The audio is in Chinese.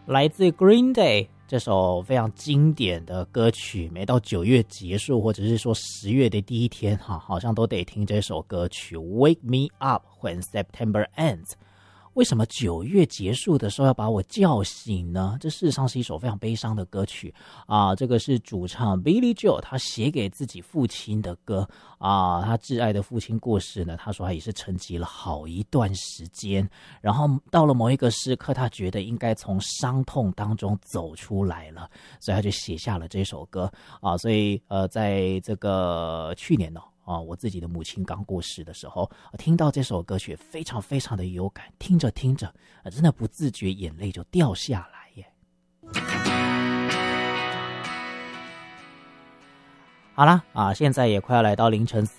来自 Green Day 这首非常经典的歌曲，每到9月结束或者是说10月的第一天好像都得听这首歌曲 Wake Me Up When September Ends。为什么9月结束的时候要把我叫醒呢？这事实上是一首非常悲伤的歌曲这个是主唱 Billy Joel 他写给自己父亲的歌他挚爱的父亲过世呢，他说他也是沉寂了好一段时间，然后到了某一个时刻，他觉得应该从伤痛当中走出来了，所以他就写下了这首歌所以在这个去年我自己的母亲刚过世的时候，听到这首歌曲非常非常的有感，听着听着真的不自觉眼泪就掉下来耶。好啦现在也快要来到凌晨